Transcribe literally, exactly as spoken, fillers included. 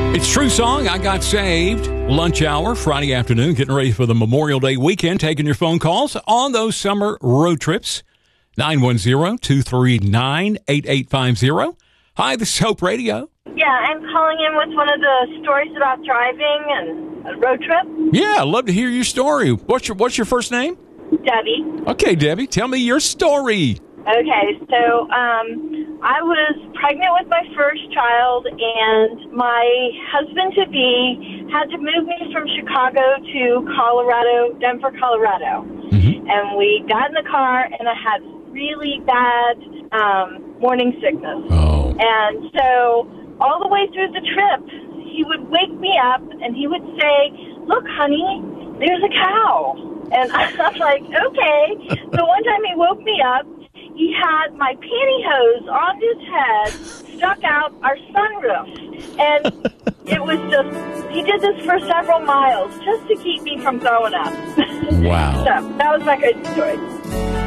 It's True Song, I Got Saved. Lunch hour, Friday afternoon, getting ready for the Memorial Day weekend, taking your phone calls on those summer road trips. nine one zero, two three nine, eight eight five zero. Hi, this is Hope Radio. Yeah, I'm calling in with one of the stories about driving and a road trip. Yeah, I'd love to hear your story. What's your What's your first name? Debbie. Okay, Debbie, tell me your story. Okay, so um, I was pregnant with my first child, and my husband-to-be had to move me from Chicago to Colorado, Denver, Colorado. Mm-hmm. And we got in the car, and I had really bad um, morning sickness. Oh. And so all the way through the trip, he would wake me up, and he would say, "Look, honey, there's a cow." And I was like, okay. So one time he woke me up. He had my pantyhose on his head, stuck out our sunroof. And it was just, he did this for several miles just to keep me from throwing up. Wow. So that was my crazy story.